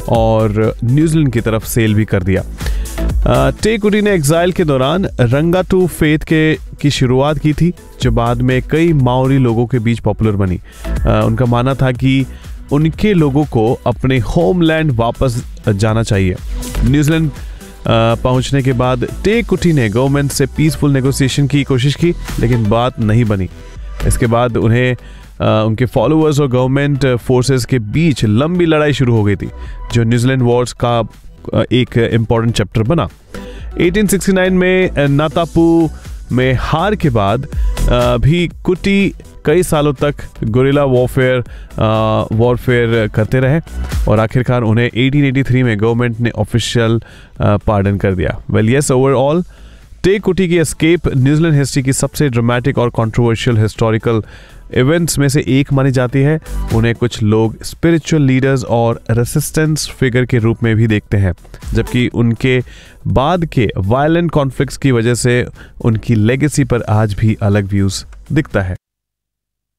और न्यूजीलैंड की तरफ सेल भी कर दिया। टे कुटी ने एग्जाइल के दौरान रंगाटू फेथ की शुरुआत की थी, जो बाद में कई माओरी लोगों के बीच पॉपुलर बनी। उनका मानना था कि उनके लोगों को अपने होमलैंड वापस जाना चाहिए। न्यूजीलैंड पहुंचने के बाद टे कुटी ने गवर्नमेंट से पीसफुल नेगोशिएशन की कोशिश की, लेकिन बात नहीं बनी। इसके बाद उन्हें उनके फॉलोअर्स और गवर्नमेंट फोर्सेस के बीच लंबी लड़ाई शुरू हो गई थी, जो न्यूजीलैंड वॉर्स का एक इम्पॉर्टेंट चैप्टर बना। 1869 में नातापू में हार के बाद भी कुटी कई सालों तक गुरिल्ला वॉरफेयर करते रहे और आखिरकार उन्हें 1883 में गवर्नमेंट ने ऑफिशियल पार्डन कर दिया। वेल यस, ओवरऑल टे कुटी की एस्केप न्यूजीलैंड हिस्ट्री की सबसे ड्रामेटिक और कंट्रोवर्शियल हिस्टोरिकल इवेंट्स में से एक मानी जाती है। उन्हें कुछ लोग स्पिरिचुअल लीडर्स और रेसिस्टेंस फिगर के रूप में भी देखते हैं, जबकि उनके बाद के वायलेंट कॉन्फ्लिक्ट्स की वजह से उनकी लेगेसी पर आज भी अलग व्यूज दिखता है।